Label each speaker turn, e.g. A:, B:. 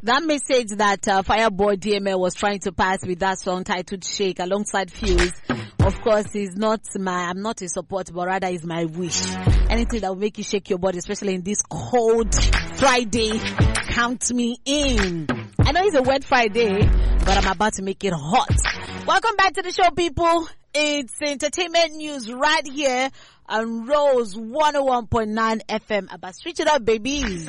A: That message that Fireboy DML was trying to pass with that song titled Shake alongside Fuse, of course, I'm not in support, but rather is my wish. Anything that will make you shake your body, especially in this cold Friday, count me in. I know it's a wet Friday, but I'm about to make it hot. Welcome back to the show, people. It's entertainment news right here on Rose 101.9 FM. About switch it up, babies.